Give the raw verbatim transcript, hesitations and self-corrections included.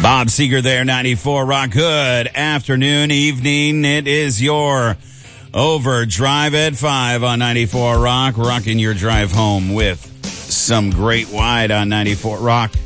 Bob Seger there, ninety-four Rock. Good afternoon, evening. It is your Overdrive at five on ninety-four Rock, rocking your drive home with some Great Wide on ninety-four Rock.